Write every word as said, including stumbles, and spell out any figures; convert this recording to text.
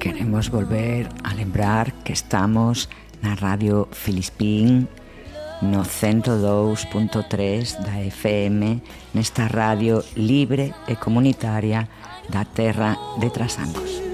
Queremos volver a lembrar que estamos na Radio Filispín no cento dous punto tres da F M, nesta radio libre e comunitaria da terra de Trasancos.